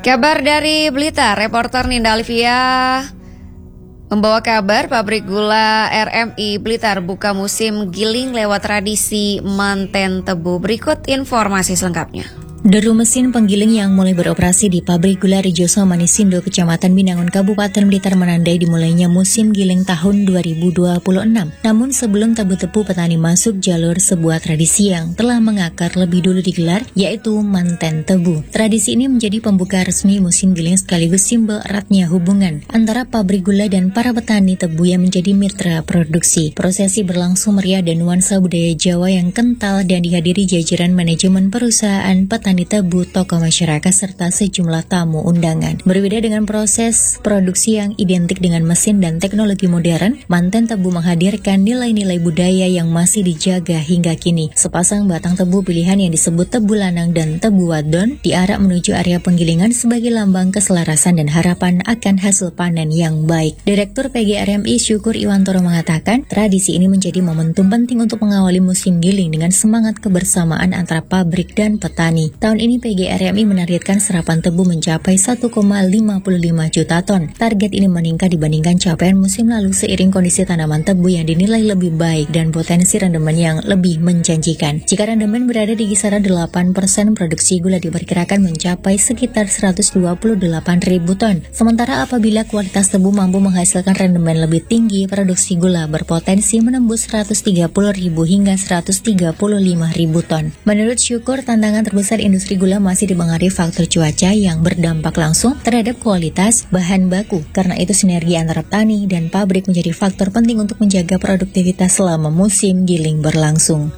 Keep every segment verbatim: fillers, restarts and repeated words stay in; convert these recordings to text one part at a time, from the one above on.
Kabar dari Blitar, reporter Ninda Alivia membawa kabar pabrik gula R M I Blitar buka musim giling lewat tradisi manten tebu. Berikut informasi selengkapnya. Deru mesin penggiling yang mulai beroperasi di pabrik gula Rejoso Manisindo, Kecamatan Binangun, Kabupaten Blitar menandai dimulainya musim giling tahun dua ribu dua puluh enam. Namun sebelum tebu-tebu petani masuk jalur sebuah tradisi yang telah mengakar lebih dulu digelar, yaitu manten tebu. Tradisi ini menjadi pembuka resmi musim giling sekaligus simbol eratnya hubungan antara pabrik gula dan para petani tebu yang menjadi mitra produksi. Prosesi berlangsung meriah dan nuansa budaya Jawa yang kental dan dihadiri jajaran manajemen perusahaan petani Petani tebu, tokoh masyarakat, serta sejumlah tamu undangan. Berbeda dengan proses produksi yang identik dengan mesin dan teknologi modern, manten tebu menghadirkan nilai-nilai budaya yang masih dijaga hingga kini. Sepasang batang tebu pilihan yang disebut tebu lanang dan tebu wadon diarak menuju area penggilingan sebagai lambang keselarasan dan harapan akan hasil panen yang baik. Direktur P G R M I Syukur Iwantoro mengatakan, tradisi ini menjadi momentum penting untuk mengawali musim giling dengan semangat kebersamaan antara pabrik dan petani. Tahun ini P G R M I menargetkan serapan tebu mencapai satu koma lima lima juta ton. Target ini meningkat dibandingkan capaian musim lalu seiring kondisi tanaman tebu yang dinilai lebih baik dan potensi rendemen yang lebih menjanjikan. Jika rendemen berada di kisaran delapan persen, produksi gula diperkirakan mencapai sekitar seratus dua puluh delapan ribu ton. Sementara apabila kualitas tebu mampu menghasilkan rendemen lebih tinggi, produksi gula berpotensi menembus seratus tiga puluh ribu hingga seratus tiga puluh lima ribu ton. Menurut Syukur, tantangan terbesar industri gula masih dipengaruhi faktor cuaca yang berdampak langsung terhadap kualitas bahan baku. Karena itu sinergi antara petani dan pabrik menjadi faktor penting untuk menjaga produktivitas selama musim giling berlangsung.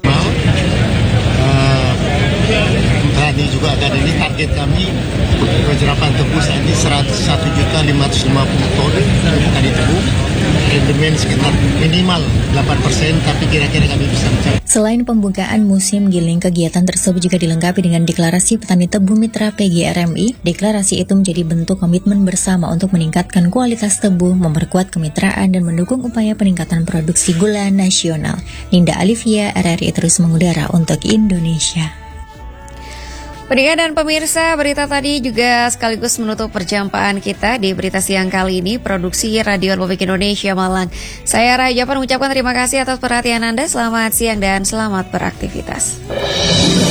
Tadi juga ada ini target kami penyerapan tebu saat ini seratus satu juta lima ratus lima puluh ton tadi tebu. Rendemen sekitar minimal delapan persen, tapi kira-kira kami bisa mencapai. Selain pembukaan musim giling, kegiatan tersebut juga dilengkapi dengan deklarasi petani tebu mitra P G R M I. Deklarasi itu menjadi bentuk komitmen bersama untuk meningkatkan kualitas tebu, memperkuat kemitraan, dan mendukung upaya peningkatan produksi gula nasional. Ninda Alivia, R R I terus mengudara untuk Indonesia. Pendengar dan pemirsa, berita tadi juga sekaligus menutup perjumpaan kita di berita siang kali ini, produksi Radio Republik Indonesia Malang. Saya Raja Pan mengucapkan terima kasih atas perhatian Anda, selamat siang dan selamat beraktivitas.